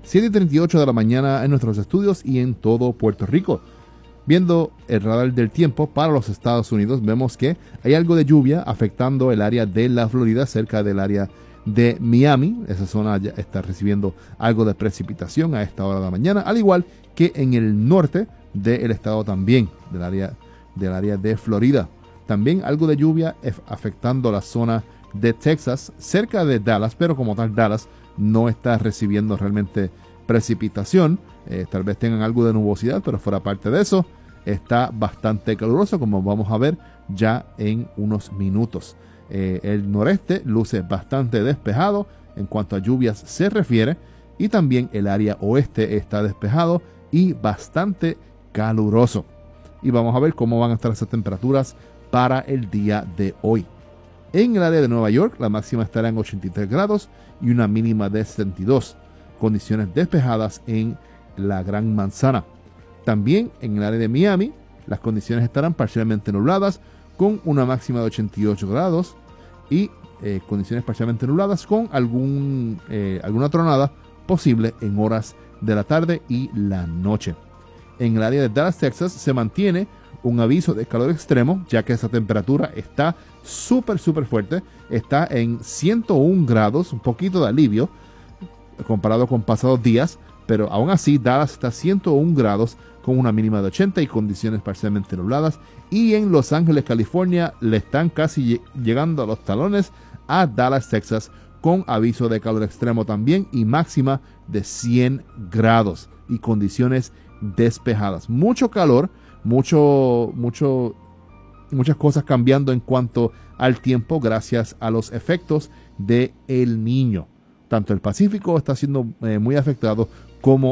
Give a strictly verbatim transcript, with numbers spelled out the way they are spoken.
siete y treinta y ocho de la mañana en nuestros estudios y en todo Puerto Rico. Viendo el radar del tiempo para los Estados Unidos, vemos que hay algo de lluvia afectando el área de la Florida, cerca del área de Miami. Esa zona ya está recibiendo algo de precipitación a esta hora de la mañana, al igual que en el norte del estado también, del área, del área de Florida. También algo de lluvia afectando la zona de Texas, cerca de Dallas, pero como tal Dallas no está recibiendo realmente precipitación. Eh, tal vez tengan algo de nubosidad, pero fuera parte de eso, está bastante caluroso, como vamos a ver ya en unos minutos. Eh, el noreste luce bastante despejado en cuanto a lluvias se refiere, y también el área oeste está despejado y bastante caluroso. Y vamos a ver cómo van a estar esas temperaturas para el día de hoy. En el área de Nueva York, la máxima estará en ochenta y tres grados y una mínima de setenta y dos. Condiciones despejadas en la Gran Manzana. También en el área de Miami, las condiciones estarán parcialmente nubladas con una máxima de ochenta y ocho grados y eh, condiciones parcialmente nubladas con algún, eh, alguna tronada posible en horas de la tarde y la noche. En el área de Dallas, Texas, se mantiene un aviso de calor extremo, ya que esa temperatura está súper, súper fuerte. Está en ciento uno grados, un poquito de alivio comparado con pasados días, pero aún así Dallas está a ciento uno grados con una mínima de ochenta y condiciones parcialmente nubladas. Y en Los Ángeles, California, le están casi llegando a los talones a Dallas, Texas, con aviso de calor extremo también y máxima de cien grados y condiciones despejadas. Mucho calor, mucho, mucho, muchas cosas cambiando en cuanto al tiempo gracias a los efectos de El Niño. Tanto el Pacífico está siendo eh, muy afectado como